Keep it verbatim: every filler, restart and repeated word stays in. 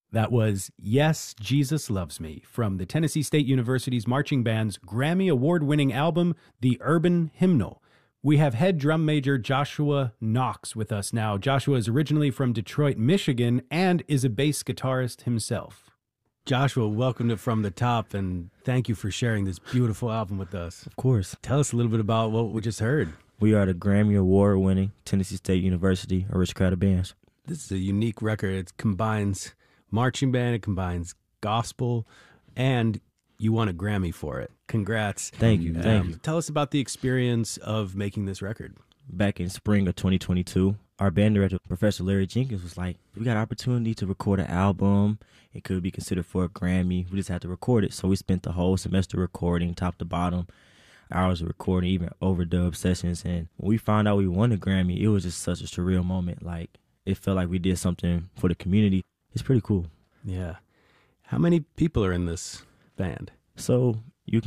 That was Yes, Jesus Loves Me from the Tennessee State University's marching band's Grammy Award-winning album, The Urban Hymnal. We have head drum major Joshua Knox with us now. Joshua is originally from Detroit, Michigan, and is a bass guitarist himself. Joshua, welcome to From the Top, and thank you for sharing this beautiful album with us. Of course. Tell us a little bit about what we just heard. We are the Grammy Award-winning Tennessee State University Aristocratic Bands. This is a unique record. It combines marching band, it combines gospel, and you won a Grammy for it. Congrats. Thank you. Thank um, you. Tell us about the experience of making this record. Back in spring of twenty twenty-two, our band director, Professor Larry Jenkins, was like, we got an opportunity to record an album. It could be considered for a Grammy. We just had to record it. So we spent the whole semester recording, top to bottom, hours of recording, even overdub sessions. And when we found out we won a Grammy, it was just such a surreal moment. Like, it felt like we did something for the community. It's pretty cool. Yeah. How many people are in this band? So